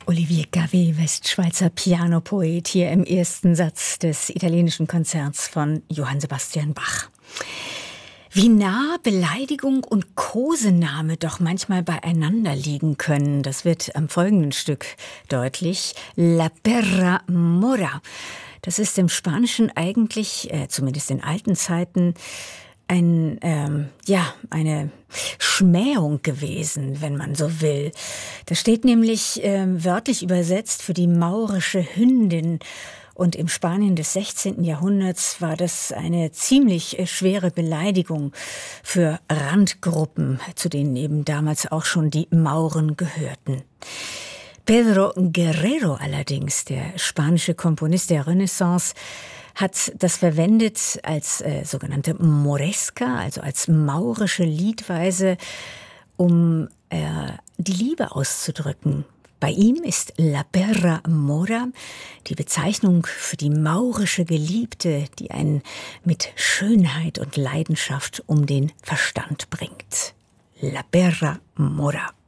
Olivier Gavé, Westschweizer Pianopoet, hier im ersten Satz des italienischen Konzerts von Johann Sebastian Bach. Wie nah Beleidigung und Kosename doch manchmal beieinander liegen können, das wird am folgenden Stück deutlich. La perra mora. Das ist im Spanischen eigentlich, zumindest in alten Zeiten, eine Schmähung gewesen, wenn man so will. Das steht nämlich wörtlich übersetzt für die maurische Hündin. Und im Spanien des 16. Jahrhunderts war das eine ziemlich schwere Beleidigung für Randgruppen, zu denen eben damals auch schon die Mauren gehörten. Pedro Guerrero allerdings, der spanische Komponist der Renaissance, hat das verwendet als sogenannte Moresca, also als maurische Liedweise, um die Liebe auszudrücken. Bei ihm ist La perra mora die Bezeichnung für die maurische Geliebte, die einen mit Schönheit und Leidenschaft um den Verstand bringt. La perra mora.